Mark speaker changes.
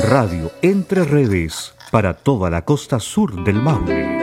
Speaker 1: Radio Entre Redes para toda la costa sur del Maule.